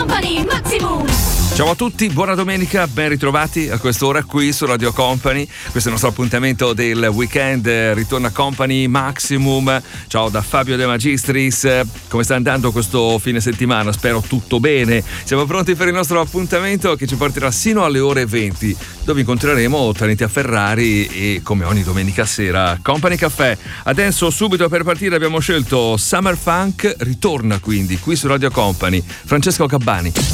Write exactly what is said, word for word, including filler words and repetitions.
Company Maximum. Ciao a tutti, buona domenica, ben ritrovati a quest'ora qui su Radio Company. Questo è il nostro appuntamento del weekend, ritorna Company Maximum. Ciao da Fabio De Magistris, come sta andando questo fine settimana? Spero tutto bene. Siamo pronti per il nostro appuntamento che ci porterà sino alle ore venti, dove incontreremo Tanitia Ferrari e, come ogni domenica sera, Company Caffè. Adesso subito per partire abbiamo scelto Summer Funk, ritorna quindi qui su Radio Company. Francesco Gabbani.